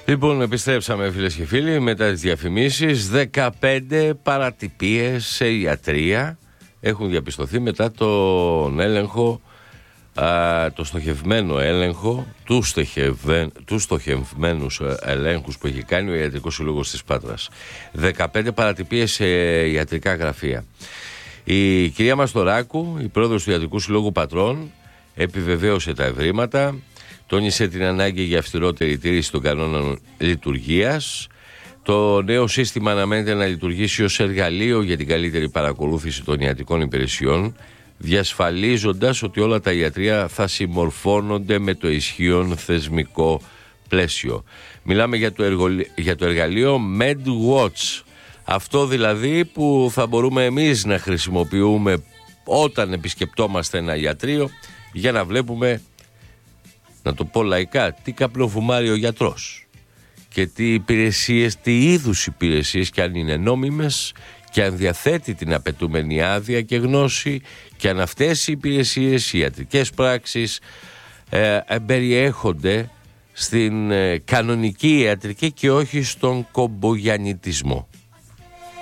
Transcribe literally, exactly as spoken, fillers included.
Λοιπόν, επιστρέψαμε φίλες και φίλοι μετά τις διαφημίσεις. δεκαπέντε παρατυπίες σε ιατρία έχουν διαπιστωθεί μετά τον έλεγχο, α, το στοχευμένο έλεγχο, του, στοχευε, του στοχευμένους ελέγχους που έχει κάνει ο Ιατρικός Σύλλογος της Πάτρας. δεκαπέντε παρατυπίες σε ιατρικά γραφεία. Η κυρία Μαστοράκου, η πρόεδρος του Ιατρικού Συλλόγου Πατρών, επιβεβαίωσε τα ευρήματα. Τόνισε την ανάγκη για αυστηρότερη τήρηση των κανόνων λειτουργίας. Το νέο σύστημα αναμένεται να λειτουργήσει ως εργαλείο για την καλύτερη παρακολούθηση των ιατρικών υπηρεσιών, διασφαλίζοντας ότι όλα τα ιατρεία θα συμμορφώνονται με το ισχύον θεσμικό πλαίσιο. Μιλάμε για το, εργο... για το εργαλείο MedWatch. Αυτό δηλαδή που θα μπορούμε εμείς να χρησιμοποιούμε όταν επισκεπτόμαστε ένα ιατρείο για να βλέπουμε, να το πω λαϊκά, τι καπνοφουμάρει ο γιατρός και τι υπηρεσίες, τι είδους υπηρεσίες, και αν είναι νόμιμες και αν διαθέτει την απαιτούμενη άδεια και γνώση, και αν αυτές οι υπηρεσίες, οι ιατρικές πράξεις ε, εμπεριέχονται στην ε, κανονική ιατρική και όχι στον κομπογιαννιτισμό.